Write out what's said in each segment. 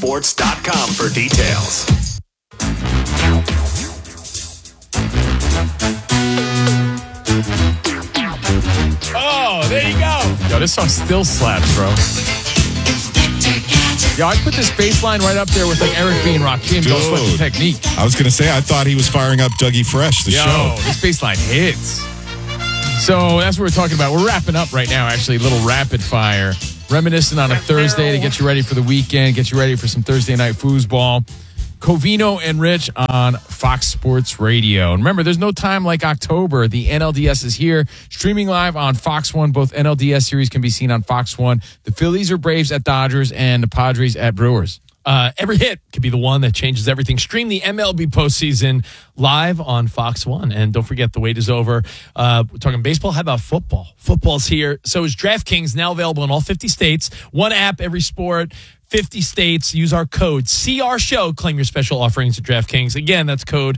FoxSports.com for details. Oh, there you go. Yo, this song still slaps, bro. Yo, I put this bass line right up there with like Eric B. and Rakim. Don't sweat the technique. I was going to say, I thought he was firing up Dougie Fresh, the show. This bass line hits. So that's what we're talking about. We're wrapping up right now, actually. A little rapid fire. Reminiscing on a Thursday to get you ready for the weekend, get you ready for some Thursday night foosball. Covino and Rich on Fox Sports Radio. And remember, there's no time like October. The NLDS is here, streaming live on Fox One. Both NLDS series can be seen on Fox One. The Phillies or Braves at Dodgers, and the Padres at Brewers. Every hit could be the one that changes everything. Stream the MLB postseason live on Fox One. And don't forget, the wait is over. We're talking baseball. How about football? Football's here. So is DraftKings, now available in all 50 states. One app, every sport. 50 states. Use our code CRSHOW. Claim your special offerings at DraftKings. Again, that's code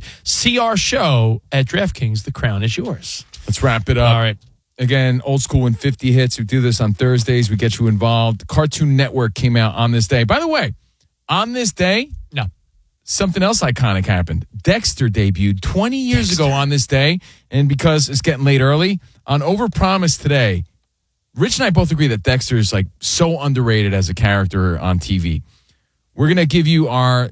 CRSHOW at DraftKings. The crown is yours. Let's wrap it up. All right. Again, old school and 50 hits. We do this on Thursdays. We get you involved. Cartoon Network came out on this day. By the way, on this day, something else iconic happened. Dexter debuted 20 years ago on this day. And because it's getting late early, on Overpromise today, Rich and I both agree that Dexter is like so underrated as a character on TV. We're going to give you our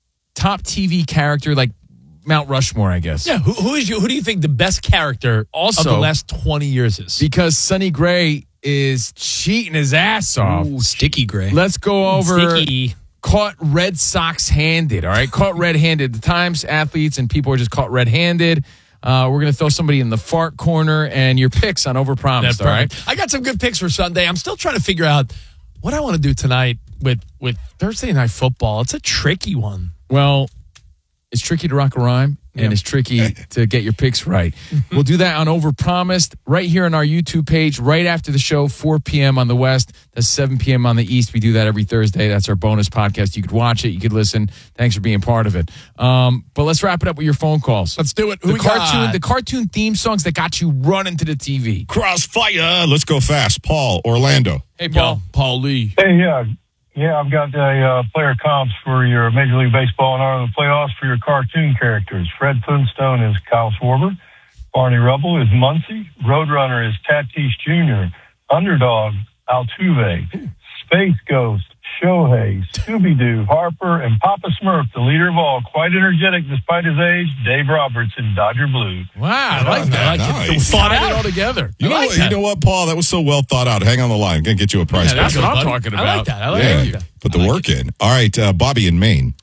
top TV character, like Mount Rushmore, I guess. Yeah, who do you think the best character of the last 20 years is? Because Sonny Gray is cheating his ass off. Ooh, Sticky Gray. Let's go over Sticky. Caught Red Sox handed, all right? Caught red-handed. The times athletes and people are just caught red-handed. We're going to throw somebody in the fart corner and your picks on Overpromised, all right? I got some good picks for Sunday. I'm still trying to figure out what I want to do tonight with Thursday Night Football. It's a tricky one. Well, it's tricky to rock a rhyme, and it's tricky to get your picks right. We'll do that on Overpromised right here on our YouTube page, right after the show, 4 p.m. on the West. That's 7 p.m. on the East. We do that every Thursday. That's our bonus podcast. You could watch it. You could listen. Thanks for being part of it. But let's wrap it up with your phone calls. Let's do it. The cartoon theme songs that got you running to the TV. Crossfire. Let's go fast. Paul, Orlando. Hey, Paul. Paul Lee. Hey, yeah, I've got player comps for your Major League Baseball and Art of the Playoffs for your cartoon characters. Fred Flintstone is Kyle Schwarber. Barney Rubble is Muncie. Roadrunner is Tatis Jr. Underdog, Altuve. Space Ghost, Shohei. Scooby-Doo, Harper, and Papa Smurf, the leader of all, quite energetic despite his age, Dave Roberts in Dodger Blue. Wow, I like that. Nice. Thought out all together. You know what, Paul? That was so well thought out. Hang on the line. Going to get you a prize. Yeah, that's what I'm talking about. I like that. I like that. Put the work in. All right, Bobby in Maine.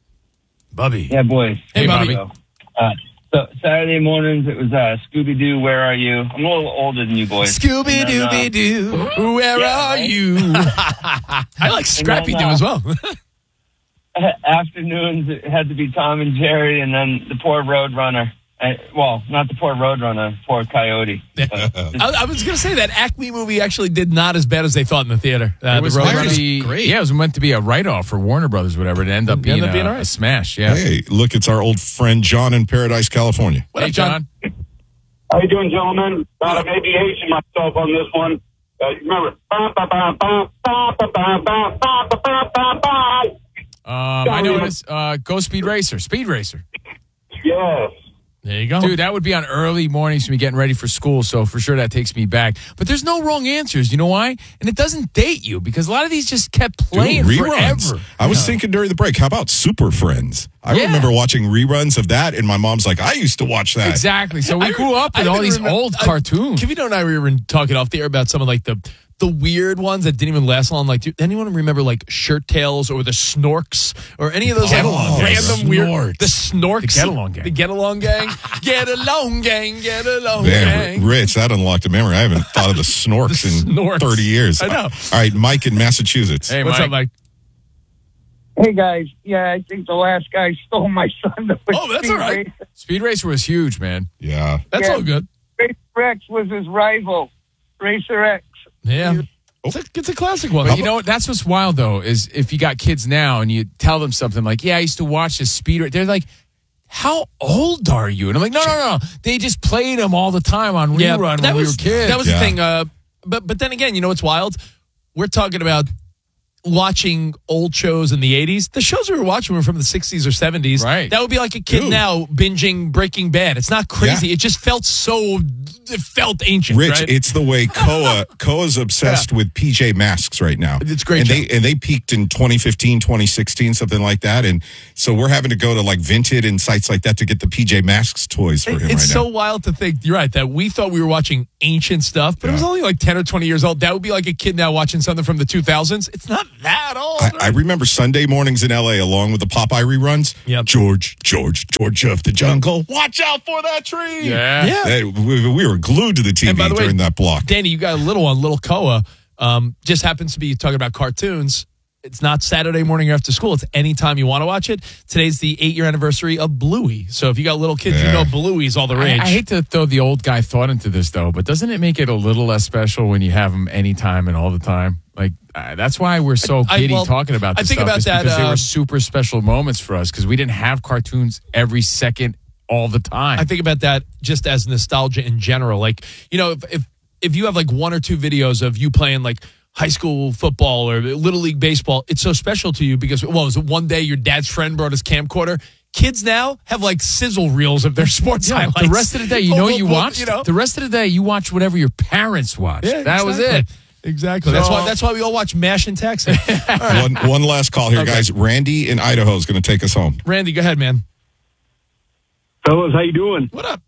Bobby. Yeah, boys. Hey, Bobby. So Saturday mornings, it was Scooby-Doo, Where Are You? I'm a little older than you boys. Scooby-Doo, where are you? I like Scrappy-Doo as well. Afternoons, it had to be Tom and Jerry, and then the poor Roadrunner. Not the poor Roadrunner, poor Coyote. I was going to say that Acme movie actually did not as bad as they thought in the theater. It was the meant to be great. Yeah, it was meant to be a write-off for Warner Brothers, whatever. It ended up being a smash. Yeah. Hey, look, it's our old friend John in Paradise, California. What up, John? How you doing, gentlemen? I may be aging myself on this one. Remember, I know it is. Go Speed Racer. Speed Racer. Yes. There you go. Dude, that would be on early mornings for me getting ready for school, so for sure that takes me back. But there's no wrong answers. You know why? And it doesn't date you, because a lot of these just kept playing forever. I was thinking during the break, how about Super Friends? I remember watching reruns of that, and my mom's like, I used to watch that. Exactly. So we grew up with all these old cartoons. Kevino and I were talking off the air about some of like the weird ones that didn't even last long. Like, do anyone remember like Shirt Tails or the Snorks or any of those random weird? The Snorks. The Get Along Gang. The Get Along Gang. Get Along Gang. Get Along Gang. Rich, that unlocked a memory. I haven't thought of the Snorks in 30 years. I know. All right, Mike in Massachusetts. Hey, what's up, Mike? Hey, guys. Yeah, I think the last guy stole my son. Oh, that's all right. Speed Racer was huge, man. Yeah. That's all good. Racer X was his rival. Racer X. Yeah. It's a classic one. But you know what? That's what's wild, though, is if you got kids now and you tell them something like, yeah, I used to watch this Speed Racer. They're like, how old are you? And I'm like, no. They just played them all the time on rerun when we were kids. That was the thing. But then again, you know what's wild? We're talking about watching old shows in the 80s, the shows we were watching were from the 60s or 70s. Right. That would be like a kid now binging Breaking Bad. It's not crazy. It just felt it felt ancient, Rich, right? it's the way Koa's obsessed with PJ Masks right now. It's great. And they peaked in 2015, 2016, something like that. And so we're having to go to like Vinted and sites like that to get the PJ Masks toys for him right now. It's so wild to think, you're right, that we thought we were watching ancient stuff, but it was only like 10 or 20 years old. That would be like a kid now watching something from the 2000s. It's not that old. I remember Sunday mornings in LA along with the Popeye reruns. Yep. George of the jungle. Watch out for that tree. Yeah. We were glued to the TV And by the way, during that block. Danny, you got a little one, little Koa. Just happens to be talking about cartoons. It's not Saturday morning after school. It's anytime you want to watch it. Today's the 8-year anniversary of Bluey. So if you got little kids, you know Bluey's all the rage. I hate to throw the old guy thought into this, though, but doesn't it make it a little less special when you have them anytime and all the time? Like, that's why we're so giddy talking about this I think stuff. about is that, because they were super special moments for us because we didn't have cartoons every second all the time. I think about that just as nostalgia in general. Like, you know, if you have like one or two videos of you playing like high school football or Little League baseball, it's so special to you because, was it one day your dad's friend brought his camcorder? Kids now have like sizzle reels of their sports highlights. The rest of the day, you know what you watched? You know? The rest of the day, you watch whatever your parents watched. Yeah, that was it. Exactly. So, that's why we all watch MASH and Texas. One last call here, guys. Randy in Idaho is going to take us home. Randy, go ahead, man. Fellas, how you doing? What up?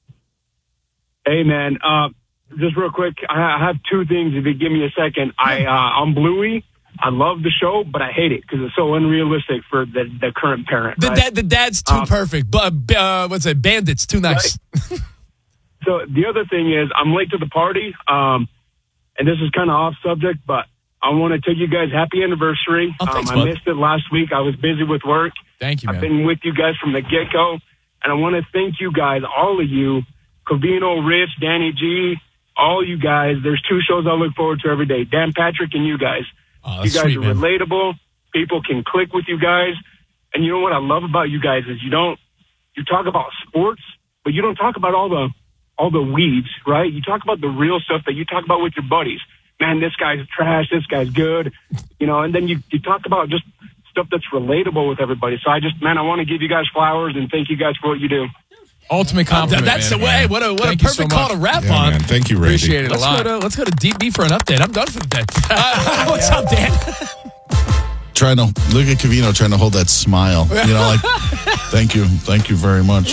Hey, man. Just real quick, I have two things. If you give me a second, I'm Bluey. I love the show, but I hate it because it's so unrealistic for the current parent. The dad's too perfect. But what's it? Bandit's too nice. Right? So the other thing is, I'm late to the party, and this is kind of off subject, but I want to tell you guys happy anniversary. Thanks, I missed it last week. I was busy with work. Thank you, man. I've been with you guys from the get-go, and I want to thank you guys, all of you, Covino, Rich, Danny G, all you guys. There's two shows I look forward to every day, Dan Patrick and you guys. Oh, you guys sweet, are man. relatable. People can click with you guys. And you know what I love about you guys is you talk about sports, but you don't talk about all the weeds, right? You talk about the real stuff that you talk about with your buddies. Man, this guy's trash, this guy's good, and then you talk about just stuff that's relatable with everybody. So I want to give you guys flowers and thank you guys for what you do. Ultimate compliment. That's man. the way. What a Thank you perfect so call much. to wrap Yeah, on. man. Thank you, Randy. Appreciate it a lot. Let's go to Deep B for an update. I'm done for the day. What's up, Dan? Trying to look at Covino, trying to hold that smile. Like, thank you very much.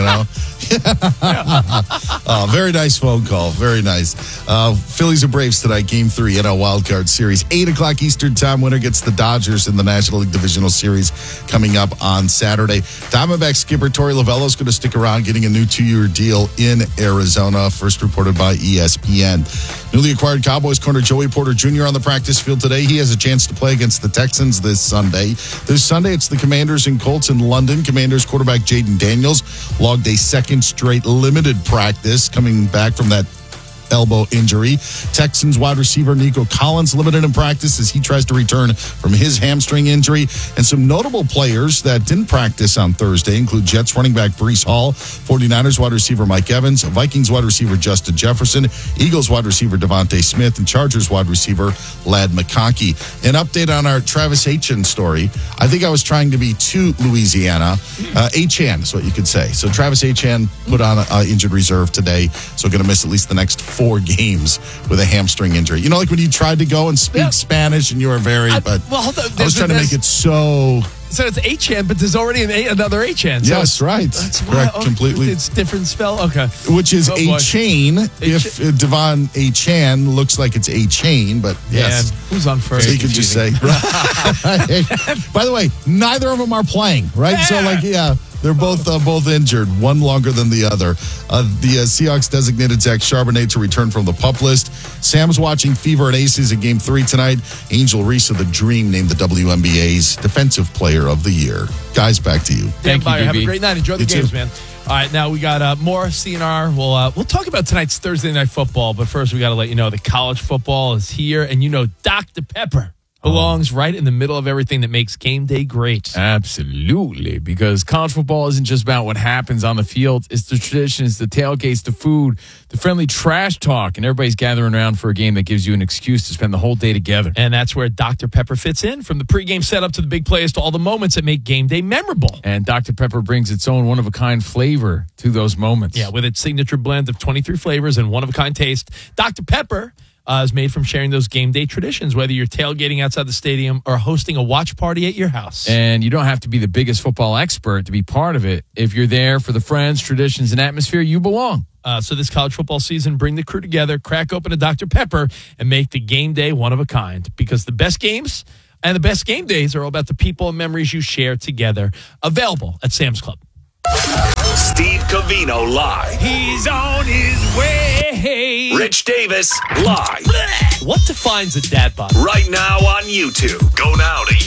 Very nice phone call. Very nice. Phillies and Braves tonight, Game 3 in our wild card series. 8:00 Eastern time. Winner gets the Dodgers in the National League Divisional Series coming up on Saturday. Diamondback skipper Torey Lovullo is going to stick around, getting a new 2-year deal in Arizona. First reported by ESPN. Newly acquired Cowboys corner Joey Porter Jr. on the practice field today. He has a chance to play against the Texans this Sunday. This Sunday, it's the Commanders and Colts in London. Commanders quarterback Jaden Daniels logged a second straight limited practice coming back from that elbow injury. Texans wide receiver Nico Collins limited in practice as he tries to return from his hamstring injury. And some notable players that didn't practice on Thursday include Jets running back Breece Hall, 49ers wide receiver Mike Evans, Vikings wide receiver Justin Jefferson, Eagles wide receiver Devontae Smith, and Chargers wide receiver Ladd McConkey. An update on our Travis Etienne story. I think I was trying to be too Louisiana. Etienne is what you could say. So Travis Etienne put on injured reserve today, so going to miss at least the next 4 games with a hamstring injury. Like when you tried to go and speak Spanish and you were very, I was trying to make it so. So it's Etienne, but there's already another Etienne. Yes, right. That's correct. Completely. It's different spell. Okay. Which is a chain. If Devon Etienne looks like it's a chain, but yes. Man, who's on first? So you could just say. Right. By the way, neither of them are playing, right? Yeah. So they're both injured, one longer than the other. The Seahawks designated Zach Charbonnet to return from the PUP list. Sam's watching Fever and Aces in Game 3 tonight. Angel Reese of the Dream named the WNBA's Defensive Player of the Year. Guys, back to you. Thank you, DB. Have a great night. Enjoy the You games, too. man. All right, now we got more CNR. We'll talk about tonight's Thursday Night Football, but first we got to let you know that college football is here, and Dr. Pepper. belongs right in the middle of everything that makes game day great. Absolutely, because college football isn't just about what happens on the field. It's the traditions, the tailgates, the food, the friendly trash talk, and everybody's gathering around for a game that gives you an excuse to spend the whole day together. And that's where Dr. Pepper fits in, from the pregame setup to the big plays to all the moments that make game day memorable. And Dr. Pepper brings its own one-of-a-kind flavor to those moments. Yeah, with its signature blend of 23 flavors and one-of-a-kind taste, Dr. Pepper is made from sharing those game day traditions, whether you're tailgating outside the stadium or hosting a watch party at your house. And you don't have to be the biggest football expert to be part of it. If you're there for the friends, traditions, and atmosphere, you belong. So this college football season, bring the crew together, crack open a Dr. Pepper, and make the game day one of a kind. Because the best games and the best game days are all about the people and memories you share together. Available at Sam's Club. Steve Covino live. He's on his way. Rich Davis live. What defines a dad bod? Right now on YouTube. Go now to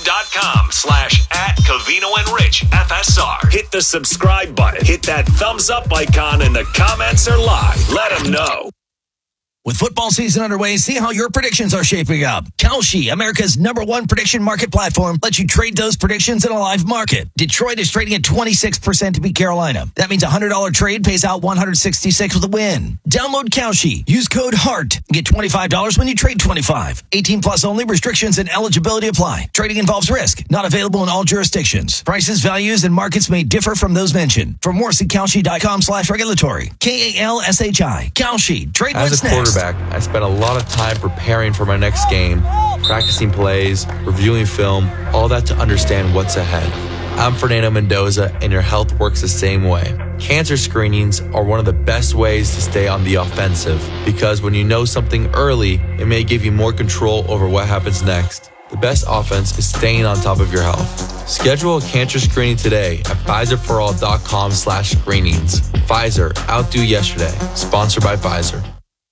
youtube.com/@CovinoandRichFSR. Hit the subscribe button. Hit that thumbs up icon and the comments are live. Let them know. With football season underway, see how your predictions are shaping up. Kalshi, America's #1 prediction market platform, lets you trade those predictions in a live market. Detroit is trading at 26% to beat Carolina. That means a $100 trade pays out $166 with a win. Download Kalshi. Use code HEART. Get $25 when you trade 25. 18 plus only. Restrictions and eligibility apply. Trading involves risk. Not available in all jurisdictions. Prices, values, and markets may differ from those mentioned. For more, see Kalshi.com/regulatory. KALSHI. Kalshi. Trade what's next. I spent a lot of time preparing for my next game, practicing plays, reviewing film, all that to understand what's ahead. I'm Fernando Mendoza, and your health works the same way. Cancer screenings are one of the best ways to stay on the offensive, because when you know something early, it may give you more control over what happens next. The best offense is staying on top of your health. Schedule a cancer screening today at Pfizerforall.com/screenings. Pfizer, outdo yesterday. Sponsored by Pfizer.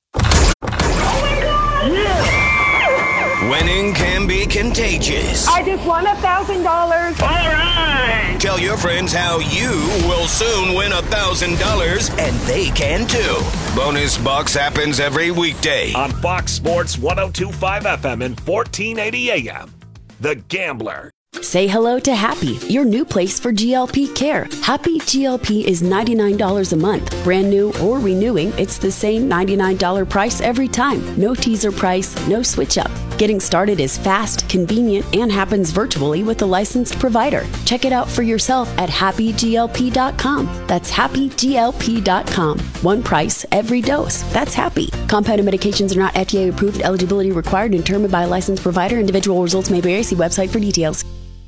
Winning can be contagious. I just won $1,000. All right. Tell your friends how you will soon win $1,000, and they can too. Bonus Bucks happens every weekday on Fox Sports 102.5 FM and 1480 AM. The Gambler. Say hello to Happy, your new place for GLP care. Happy GLP is $99 a month. Brand new or renewing, it's the same $99 price every time. No teaser price, no switch up. Getting started is fast, convenient, and happens virtually with a licensed provider. Check it out for yourself at happyglp.com. That's happyglp.com. One price, every dose. That's Happy. Compounded medications are not FDA approved. Eligibility required and determined by a licensed provider. Individual results may vary. See website for details.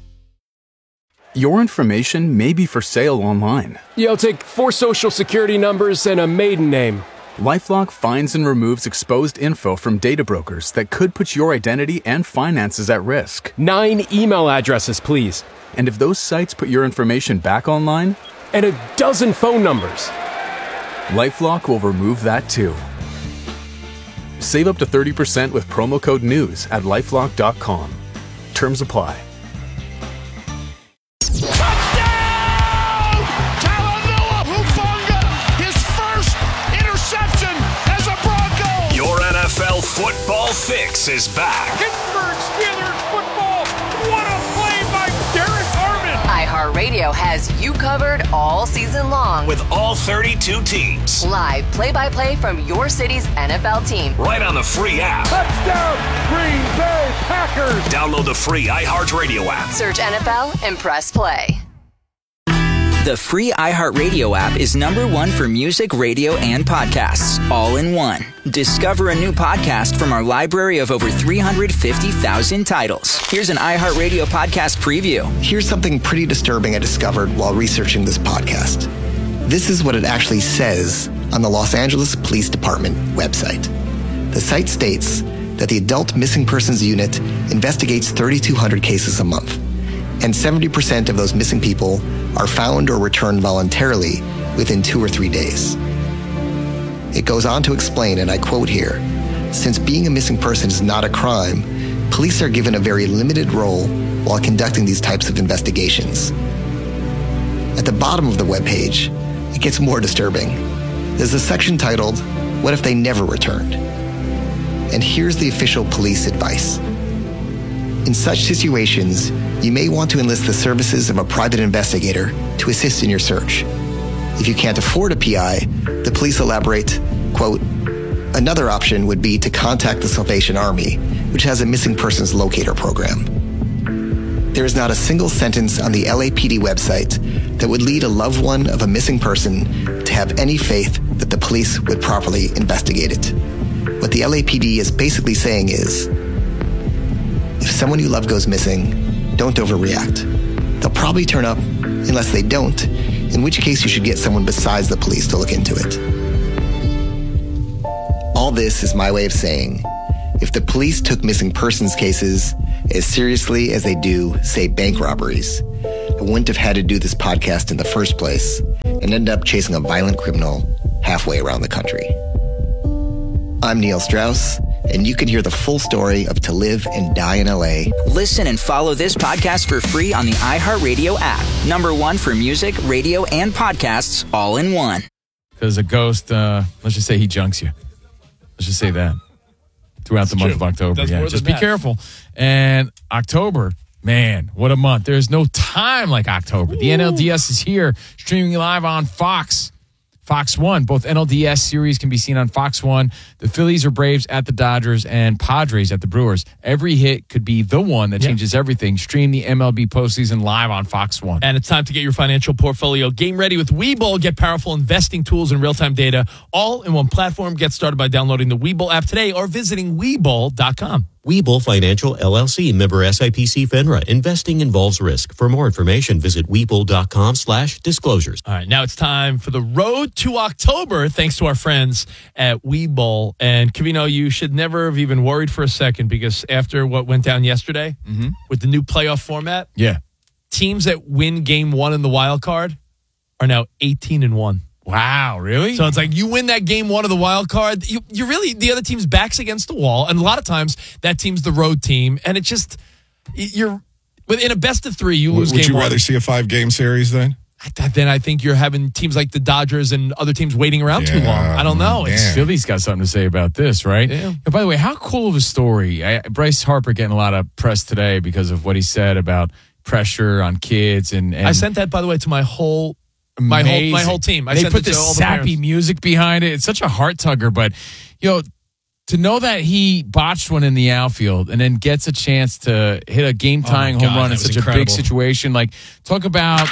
Your information may be for sale online. Yeah, I'll take 4 social security numbers and a maiden name. LifeLock finds and removes exposed info from data brokers that could put your identity and finances at risk. 9 email addresses, please. And if those sites put your information back online? And a dozen phone numbers. LifeLock will remove that too. Save up to 30% with promo code NEWS at LifeLock.com. Terms apply. Football Fix is back. Pittsburgh Steelers football. What a play by Derek Harmon. iHeartRadio has you covered all season long. With all 32 teams. Live play-by-play from your city's NFL team. Right on the free app. Touchdown, Green Bay Packers. Download the free iHeartRadio app. Search NFL and press play. The free iHeartRadio app is #1 for music, radio, and podcasts, all in one. Discover a new podcast from our library of over 350,000 titles. Here's an iHeartRadio podcast preview. Here's something pretty disturbing I discovered while researching this podcast. This is what it actually says on the Los Angeles Police Department website. The site states that the Adult Missing Persons Unit investigates 3,200 cases a month, and 70% of those missing people are found or returned voluntarily within 2 or 3 days. It goes on to explain, and I quote here, since being a missing person is not a crime, police are given a very limited role while conducting these types of investigations. At the bottom of the webpage, it gets more disturbing. There's a section titled, What If They Never Returned? And here's the official police advice. In such situations, you may want to enlist the services of a private investigator to assist in your search. If you can't afford a PI, the police elaborate, quote, "Another option would be to contact the Salvation Army, which has a missing persons locator program." There is not a single sentence on the LAPD website that would lead a loved one of a missing person to have any faith that the police would properly investigate it. What the LAPD is basically saying is, if someone you love goes missing, don't overreact. They'll probably turn up unless they don't, in which case you should get someone besides the police to look into it. All this is my way of saying, if the police took missing persons cases as seriously as they do, say, bank robberies, I wouldn't have had to do this podcast in the first place and end up chasing a violent criminal halfway around the country. I'm Neil Strauss, and you can hear the full story of To Live and Die in LA. Listen and follow this podcast for free on the iHeartRadio app. #1 for music, radio, and podcasts all in one. Because a ghost, let's just say he junks you. Let's just say that. Throughout the month of October. Yeah, just be careful. And October, man, what a month. There's no time like October. The NLDS is here, streaming live on Fox 1. Both NLDS series can be seen on Fox 1. The Phillies or Braves at the Dodgers and Padres at the Brewers. Every hit could be the one that changes everything. Stream the MLB postseason live on Fox 1. And it's time to get your financial portfolio game ready with Webull. Get powerful investing tools and real-time data all in one platform. Get started by downloading the Webull app today or visiting Webull.com. Webull Financial LLC, member SIPC FINRA. Investing involves risk. For more information, visit Webull.com/disclosures. All right, now it's time for the road to October, thanks to our friends at Webull. And Covino, you should never have even worried for a second, because after what went down yesterday with the new playoff format, teams that win game one in the wild card are now 18-1. Wow, really? So it's like you win that game one of the wild card, you really, the other team's back's against the wall, and a lot of times that team's the road team, and it just, you're within a best of three, you lose game one. Would you rather see a 5-game series then? Then I think you're having teams like the Dodgers and other teams waiting around too long. I don't know. Philly's got something to say about this, right? Yeah. And by the way, how cool of a story. Bryce Harper getting a lot of press today because of what he said about pressure on kids. And I sent that, by the way, to my whole team. They put this sappy music behind it. It's such a heart tugger, but to know that he botched one in the outfield and then gets a chance to hit a game tying home run in such a big situation, like talk about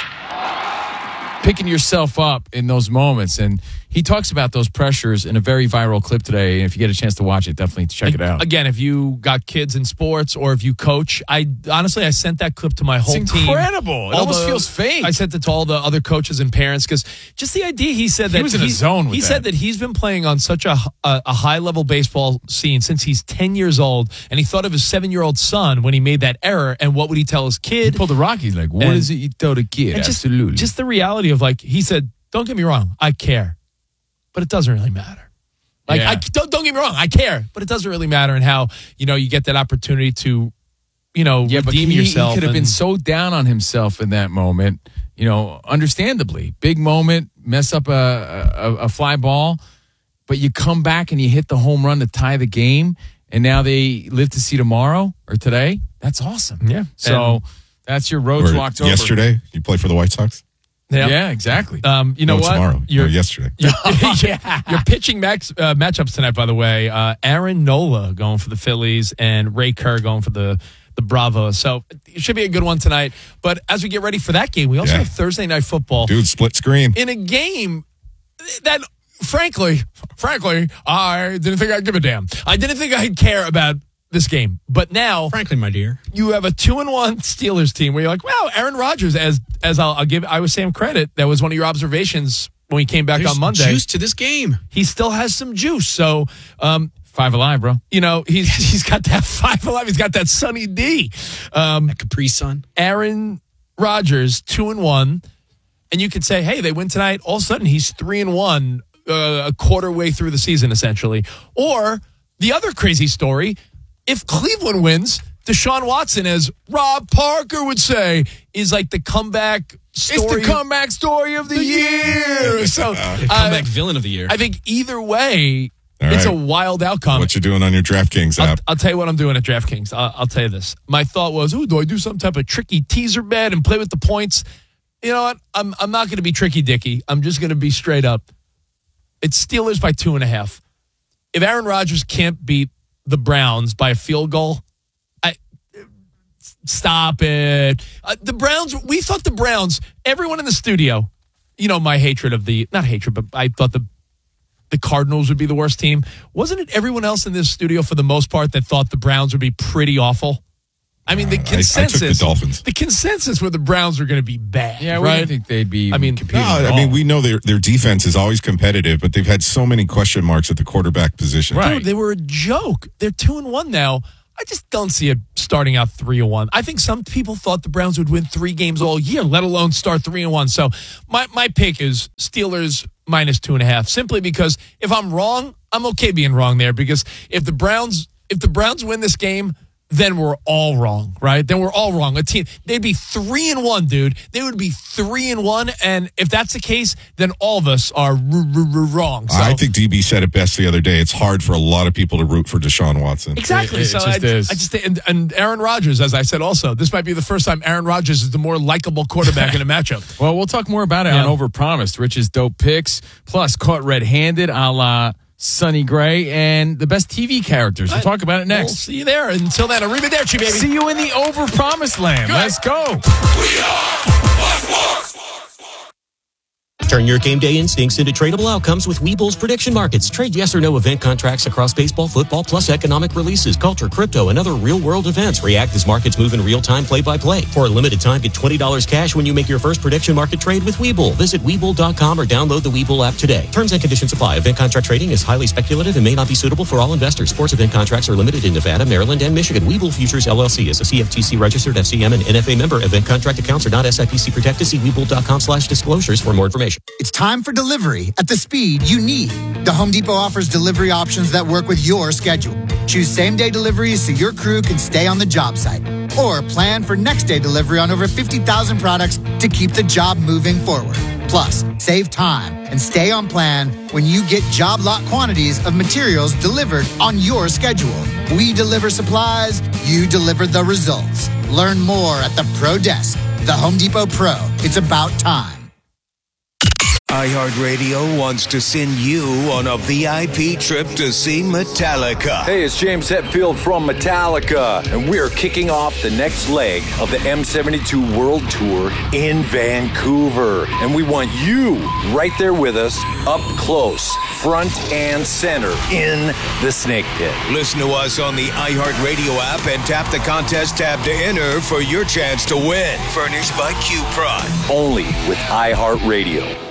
picking yourself up in those moments. And he talks about those pressures in a very viral clip today. And if you get a chance to watch it, definitely check it out. Again, if you got kids in sports or if you coach, I sent that clip to my whole team. It's incredible. It almost feels fake. I sent it to all the other coaches and parents because just the idea, he said that he was in a zone with He said that he's been playing on such a high-level baseball scene since he's 10 years old, and he thought of his 7-year-old son when he made that error, and what would he tell his kid? He pulled the Rockies, like, what is it you tell the kid? Absolutely. Just the reality of, like, he said, don't get me wrong, I care. But it doesn't really matter. Don't get me wrong, I care, but it doesn't really matter. And how you get that opportunity to redeem yourself. He could have been so down on himself in that moment. Understandably, big moment, mess up a fly ball, but you come back and you hit the home run to tie the game, and now they live to see tomorrow or today. That's awesome. Yeah. So that's your road to October. Yesterday, you played for the White Sox. Yeah, exactly. You know what? Tomorrow. Yesterday. Your pitching matchups tonight, by the way. Aaron Nola going for the Phillies and Ray Kerr going for the Bravos. So it should be a good one tonight. But as we get ready for that game, we also have Thursday Night Football. Dude, split screen. In a game that, frankly, I didn't think I'd give a damn. I didn't think I'd care about this game. But now, frankly, my dear, you have a 2-1 Steelers team where you're like, wow, Aaron Rodgers, as I'll give Iowa Sam credit, that was one of your observations when he came back on Monday. Juice to this game. He still has some juice. So, 5 alive, bro. He's got that 5 alive. He's got that Sunny D. That Capri Sun. Aaron Rodgers, 2-1. And you could say, hey, they win tonight. All of a sudden, he's 3-1, a quarter way through the season, essentially. Or the other crazy story, if Cleveland wins, Deshaun Watson, as Rob Parker would say, is like the comeback story. It's the comeback story of the year. So, comeback villain of the year. I think either way, It's a wild outcome. What you doing on your DraftKings app? I'll tell you what I'm doing at DraftKings. I'll tell you this. My thought was, do I do some type of tricky teaser bet and play with the points? You know what? I'm not going to be tricky dicky. I'm just going to be straight up. It's Steelers by 2.5. If Aaron Rodgers can't beat the Browns by a field goal, stop it. The Browns, we thought the Browns, everyone in the studio, you know, my hatred of not hatred, but I thought the Cardinals would be the worst team. Wasn't it everyone else in this studio for the most part that thought the Browns would be pretty awful? I mean, the consensus. I took the Dolphins. The consensus were the Browns were going to be bad. Yeah, right? we didn't think they'd be competing. I mean, we know their defense is always competitive, but they've had so many question marks at the quarterback position. Right. Dude, they were a joke. They're 2-1 now. I just don't see it starting out 3-1. I think some people thought the Browns would win 3 games all year, let alone start 3-1. So my pick is Steelers minus 2.5, simply because if I'm wrong, I'm okay being wrong there, because if the Browns win this game, then we're all wrong, right? Then we're all wrong. They'd be 3-1, dude. They would be 3-1, and if that's the case, then all of us are wrong. So, I think DB said it best the other day. It's hard for a lot of people to root for Deshaun Watson. Exactly. So I just and Aaron Rodgers, as I said, also, this might be the first time Aaron Rodgers is the more likable quarterback in a matchup. Well, we'll talk more about it on Overpromised. Rich's dope picks, plus caught red-handed a la Sonny Gray, and the best TV characters. We'll talk about it next. We'll see you there. Until then, arrivederci, baby. See you in the Overpromised land. Good. Let's go. Turn your game day instincts into tradable outcomes with Webull's prediction markets. Trade yes or no event contracts across baseball, football, plus economic releases, culture, crypto, and other real-world events. React as markets move in real time, play-by-play. For a limited time, get $20 cash when you make your first prediction market trade with Webull. Visit Webull.com or download the Webull app today. Terms and conditions apply. Event contract trading is highly speculative and may not be suitable for all investors. Sports event contracts are limited in Nevada, Maryland, and Michigan. Webull Futures LLC is a CFTC-registered FCM and NFA member. Event contract accounts are not SIPC protected. See Webull.com/disclosures for more information. It's time for delivery at the speed you need. The Home Depot offers delivery options that work with your schedule. Choose same-day deliveries so your crew can stay on the job site. Or plan for next-day delivery on over 50,000 products to keep the job moving forward. Plus, save time and stay on plan when you get job lot quantities of materials delivered on your schedule. We deliver supplies, you deliver the results. Learn more at the Pro Desk. The Home Depot Pro. It's about time. iHeartRadio wants to send you on a VIP trip to see Metallica. Hey, it's James Hetfield from Metallica, and we're kicking off the next leg of the M72 World Tour in Vancouver. And we want you right there with us, up close, front and center, in the Snake Pit. Listen to us on the iHeartRadio app and tap the contest tab to enter for your chance to win. Furnished by Q-Prod. Only with iHeartRadio.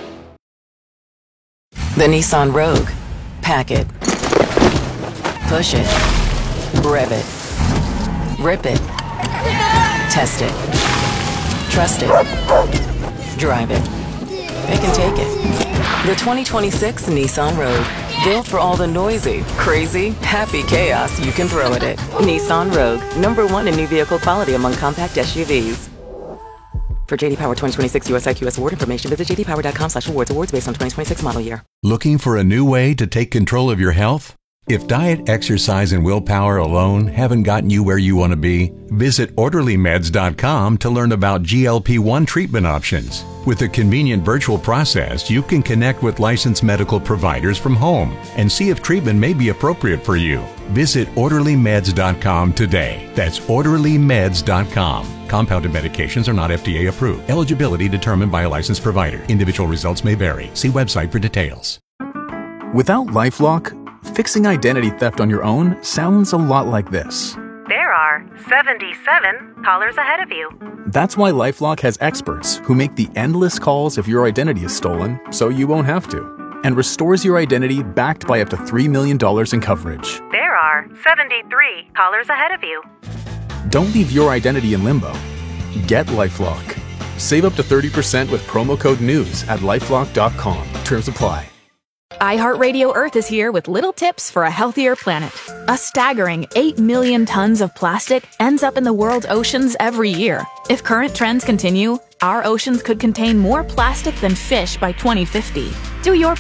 The Nissan Rogue. Pack it. Push it. Rev it. Rip it. Test it. Trust it. Drive it. Pick and take it. The 2026 Nissan Rogue. Built for all the noisy, crazy, happy chaos you can throw at it. Nissan Rogue. #1 in new vehicle quality among compact SUVs. For JD Power 2026 US IQS award information, visit jdpower.com/awards. Awards based on 2026 model year. Looking for a new way to take control of your health? If diet, exercise, and willpower alone haven't gotten you where you want to be, visit OrderlyMeds.com to learn about GLP-1 treatment options. With a convenient virtual process, you can connect with licensed medical providers from home and see if treatment may be appropriate for you. Visit OrderlyMeds.com today. That's OrderlyMeds.com. Compounded medications are not FDA approved. Eligibility determined by a licensed provider. Individual results may vary. See website for details. Without LifeLock, fixing identity theft on your own sounds a lot like this. There are 77 callers ahead of you. That's why LifeLock has experts who make the endless calls if your identity is stolen so you won't have to, and restores your identity backed by up to $3 million in coverage. There are 73 callers ahead of you. Don't leave your identity in limbo. Get LifeLock. Save up to 30% with promo code NEWS at LifeLock.com. Terms apply. iHeartRadio Earth is here with little tips for a healthier planet. A staggering 8 million tons of plastic ends up in the world's oceans every year. If current trends continue, our oceans could contain more plastic than fish by 2050. Do your part.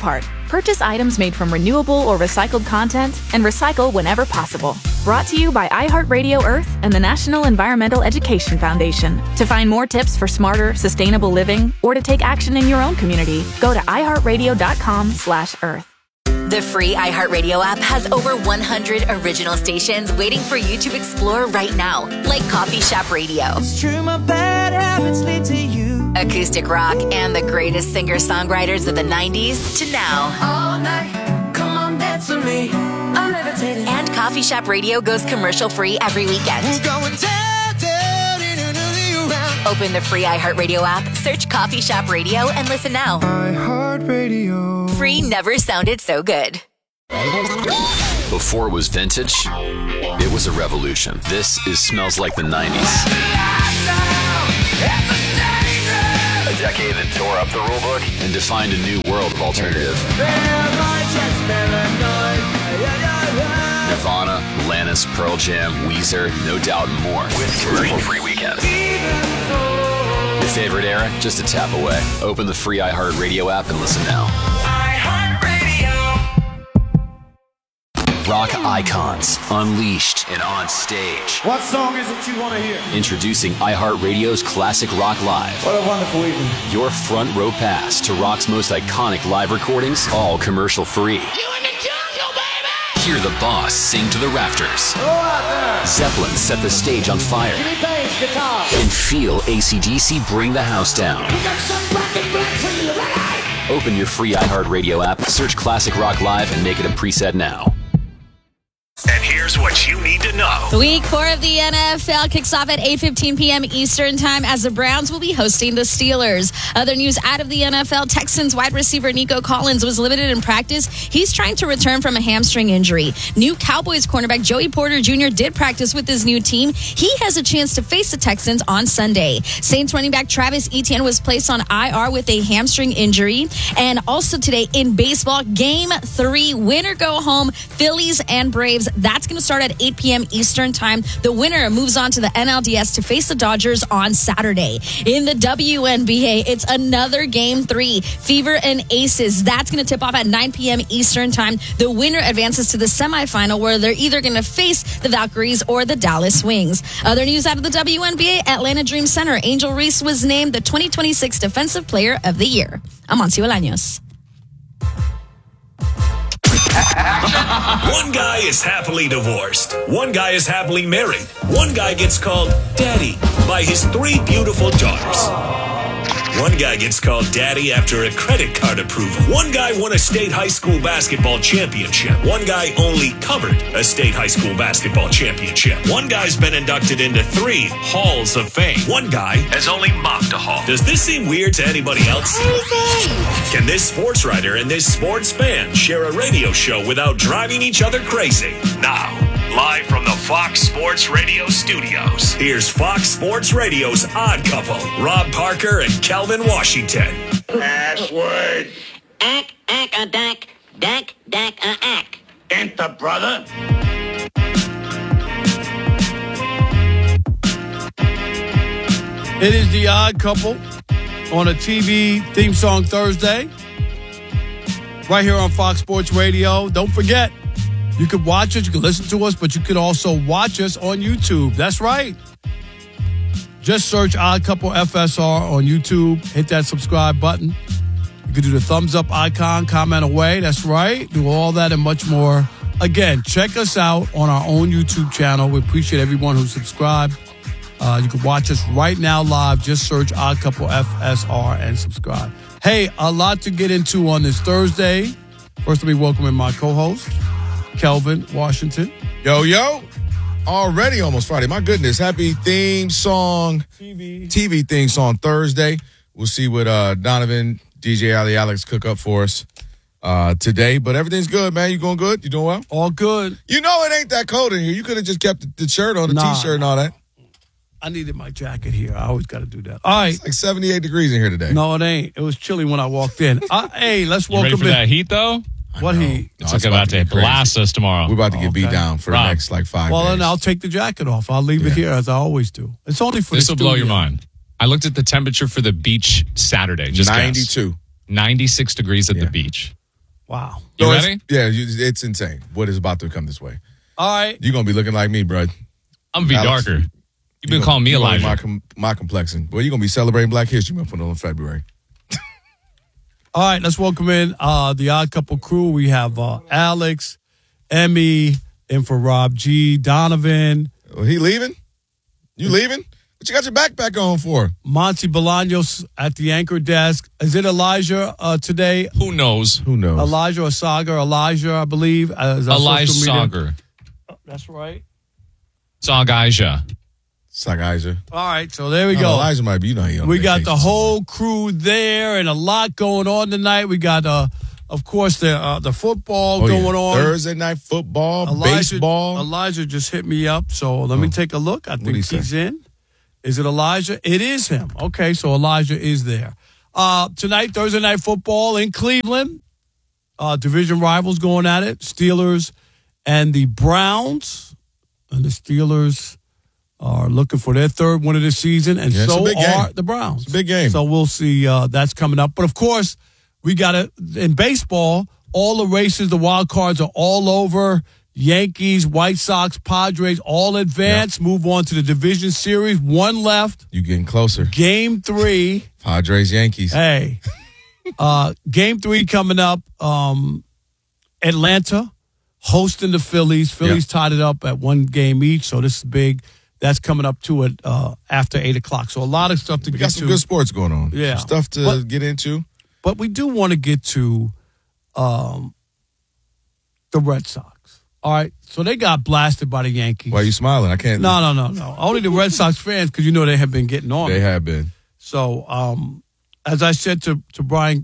Purchase items made from renewable or recycled content and recycle whenever possible. Brought to you by iHeartRadio Earth and the National Environmental Education Foundation. To find more tips for smarter, sustainable living or to take action in your own community, go to iHeartRadio.com/earth. The free iHeartRadio app has over 100 original stations waiting for you to explore right now, like Coffee Shop Radio. It's true, my bad habits lead to you. Acoustic rock and the greatest singer-songwriters of the 90s to now. All night, come on, dance with me. I'm levitating. And Coffee Shop Radio goes commercial-free every weekend. We're going down, down, in another round. Open the free iHeartRadio app, search Coffee Shop Radio, and listen now. iHeartRadio. Free never sounded so good. Before it was vintage, it was a revolution. This is Smells Like the 90s. A decade that tore up the rulebook and defined a new world of alternative. Nirvana, Alanis, Pearl Jam, Weezer, No Doubt, and more. With commercial-free weekends. Your favorite era? Just a tap away. Open the free iHeartRadio app and listen now. Rock icons, unleashed and on stage. What song is it you want to hear? Introducing iHeartRadio's Classic Rock Live. What a wonderful evening. Your front row pass to rock's most iconic live recordings, all commercial free. You in the jungle, baby! Hear the boss sing to the rafters. Go out there! Zeppelin set the stage on fire. Jimmy Page, guitar. And feel AC/DC bring the house down. We got some black and black for you, right? Open your free iHeartRadio app, search Classic Rock Live, and make it a preset now. And here's what you need to know. Week 4 of the NFL kicks off at 8:15 p.m. Eastern Time as the Browns will be hosting the Steelers. Other news out of the NFL, Texans wide receiver Nico Collins was limited in practice. He's trying to return from a hamstring injury. New Cowboys cornerback Joey Porter Jr. did practice with his new team. He has a chance to face the Texans on Sunday. Saints running back Travis Etienne was placed on IR with a hamstring injury. And also today in baseball, Game 3, winner go home, Phillies and Braves. That's going to start at 8 p.m. Eastern Time. The winner moves on to the NLDS to face the Dodgers on Saturday. In the WNBA, it's another Game 3, Fever and Aces. That's going to tip off at 9 p.m. Eastern Time. The winner advances to the semifinal where they're either going to face the Valkyries or the Dallas Wings. Other news out of the WNBA, Atlanta Dream Center, Angel Reese was named the 2026 Defensive Player of the Year. Amancio Bolaños. One guy is happily divorced. One guy is happily married. One guy gets called daddy by his 3 beautiful daughters. One guy gets called daddy after a credit card approval. One guy won a state high school basketball championship. One guy only covered a state high school basketball championship. One guy's been inducted into 3 halls of fame. One guy has only mopped a hall. Does this seem weird to anybody else? Can this sports writer and this sports fan share a radio show without driving each other crazy? Now, live from the Fox Sports Radio studios, here's Fox Sports Radio's Odd Couple, Rob Parker and Kelvin Washington. Password. Ack, ack. Enter, brother. It is the Odd Couple on a TV theme song Thursday, right here on Fox Sports Radio. Don't forget, you could watch us, you can listen to us, but you could also watch us on YouTube. That's right. Just search Odd Couple FSR on YouTube. Hit that subscribe button. You can do the thumbs up icon, comment away. That's right. Do all that and much more. Again, check us out on our own YouTube channel. We appreciate everyone who subscribed. You can watch us right now live. Just search Odd Couple FSR and subscribe. Hey, a lot to get into on this Thursday. First, let me welcome in my co-host, Kelvin Washington. Yo. Already almost Friday. My goodness. Happy theme song. TV theme song Thursday. We'll see what Donovan, DJ Ali Alex cook up for us today. But everything's good, man. You going good? You doing well? All good. You know it ain't that cold in here. You could have just kept the shirt on, the T-shirt and all that. I needed my jacket here. I always got to do that. All right. It's like 78 degrees in here today. No, it ain't. It was chilly when I walked in. Hey, let's You welcome ready for in. that heat, though? What heat? It's like about to blast us tomorrow. We're about to get beat down for the next 5 Well, days. then I'll take the jacket off. I'll leave it here as I always do. It's only for This the will blow your studio. mind. I looked at the temperature for the beach Saturday. Just 92. guess. 96 degrees at the beach. Wow. You ready? It's insane what is about to come this way. All right. You're going to be looking like me, bro. I'm going to be darker. You've been calling me Elijah. My complexion. Well, you're going to be celebrating Black History Month in February. All right, let's welcome in the Odd Couple crew. We have Alex, Emmy, in for Rob G, Donovan. Oh, he leaving? You leaving? What you got your backpack on for? Monty Bolaños at the anchor desk. Is it Elijah today? Who knows? Elijah or Sagar? Elijah, I believe. Elijah Sagar. That's right. Sagaja. All right, so there we go. Elijah might be, we got the whole crew there and a lot going on tonight. We got, of course, the football going on. Thursday night football, baseball. Elijah just hit me up, so let me take a look. I think he's in. Is it Elijah? It is him. Okay, so Elijah is there. Tonight, Thursday night football in Cleveland. Division rivals going at it. Steelers and the Browns. And the Steelers are looking for their third win of the season, and so are the Browns. It's a big game. So we'll see. That's coming up. But, of course, we got to – in baseball, all the races, the wild cards are all over. Yankees, White Sox, Padres, all advanced. Move on to the division series. One left. You getting closer. Game 3. Padres, Yankees. Hey. Game 3 coming up. Atlanta hosting the Phillies. Phillies tied it up at 1 game each, so this is big. That's coming up to it after 8 o'clock. So a lot of stuff to get to. We got some good sports going on. Yeah. Some stuff to get into. But we do want to get to the Red Sox. All right. So they got blasted by the Yankees. Why are you smiling? I can't. No. Only the Red Sox fans, because you know they have been getting on. They have been. So as I said to Brian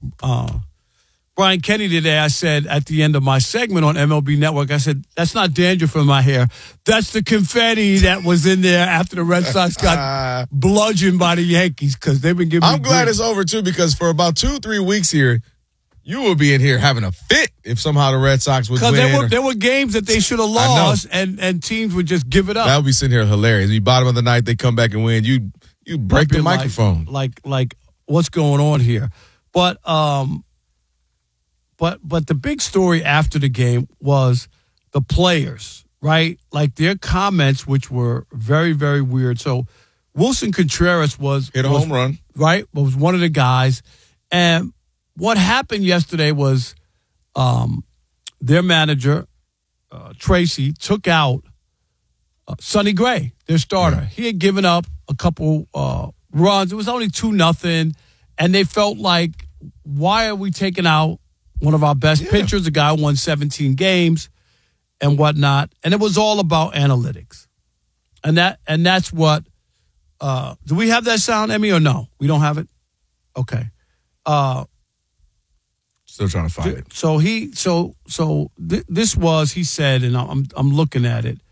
Kenny today, I said at the end of my segment on MLB Network, I said, that's not dandruff in my hair. That's the confetti that was in there after the Red Sox got bludgeoned by the Yankees, because they've been giving I'm glad it's over, too, because for about 2-3 weeks here, you will be in here having a fit if somehow the Red Sox would win. Because there were games that they should have lost, and teams would just give it up. That would be sitting here hilarious. You bottom of the ninth, they come back and win. You break the microphone. Like what's going on here? But the big story after the game was the players, right? Like their comments, which were very, very weird. So Wilson Contreras hit a home run, right? Was one of the guys. And what happened yesterday was their manager, Tracy, took out Sonny Gray, their starter. Yeah. He had given up a couple runs. It was only 2-0. And they felt like, why are we taking out one of our best pitchers, a guy who won 17 games and whatnot? And it was all about analytics. And that's what do we have that sound, Emmy, or no? We don't have it? Okay. Still trying to find it. So this was, he said, and I'm looking at it.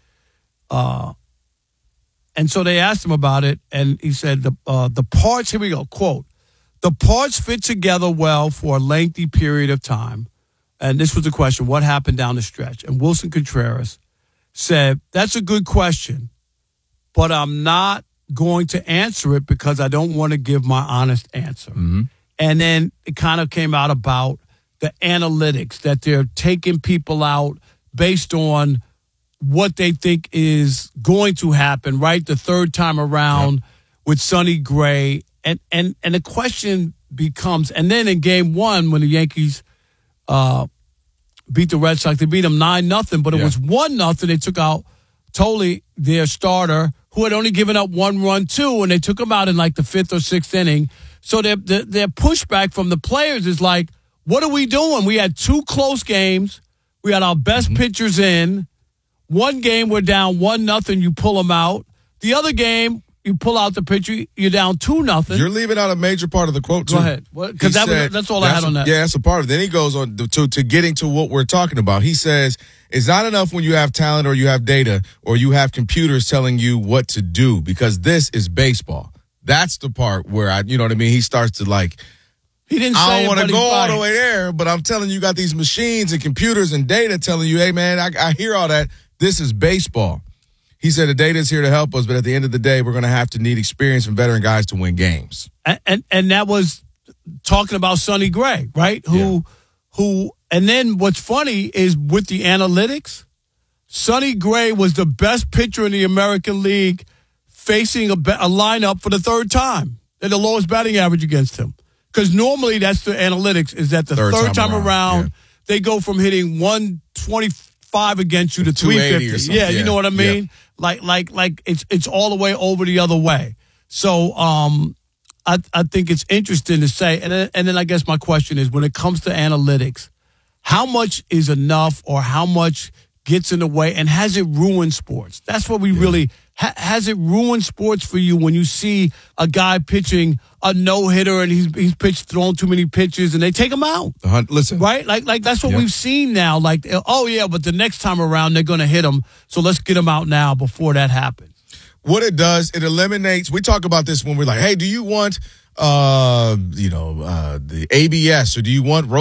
And so they asked him about it, and he said the parts, here we go, quote, the parts fit together well for a lengthy period of time. And this was the question, what happened down the stretch? And Wilson Contreras said, that's a good question, but I'm not going to answer it because I don't want to give my honest answer. Mm-hmm. And then it kind of came out about the analytics, that they're taking people out based on what they think is going to happen, right? The third time around with Sonny Gray. And the question becomes, and then in game 1, when the Yankees beat the Red Sox, they beat them 9-0, but it was 1-0. They took out Toley, their starter, who had only given up 1 run, too, and they took him out in like the 5th or 6th inning. So their pushback from the players is like, what are we doing? We had 2 close games. We had our best pitchers in. One game, we're down 1-0, you pull them out. The other game, you pull out the pitcher, you're down 2-0. You're leaving out a major part of the quote, too. Go ahead. Because that's all I had on that. Yeah, that's a part of it. Then he goes on to getting to what we're talking about. He says, it's not enough when you have talent or you have data or you have computers telling you what to do, because this is baseball. That's the part where you know what I mean? He starts to he didn't say I don't want to go all the way there, but I'm telling you, got these machines and computers and data telling you, hey, man, I hear all that. This is baseball. He said the data is here to help us, but at the end of the day, we're going to have to need experience from veteran guys to win games. And that was talking about Sonny Gray, right? Who And then what's funny is with the analytics, Sonny Gray was the best pitcher in the American League facing a lineup for the third time and the lowest batting average against him. Because normally that's the analytics, is that the third time around they go from hitting 125 against you to 350. Yeah, you know what I mean? Yeah. Like it's all the way over the other way. So I think it's interesting to say. And then I guess my question is, when it comes to analytics, how much is enough or how much gets in the way, and has it ruined sports? That's what we really has it ruined sports for you when you see a guy pitching a no-hitter and he's thrown too many pitches and they take him out? Listen, right? Like that's what we've seen now. Like, oh yeah, but the next time around they're going to hit him, so let's get him out now before that happens. What it does, it eliminates. We talk about this when we're like, hey, do you want the ABS or do you want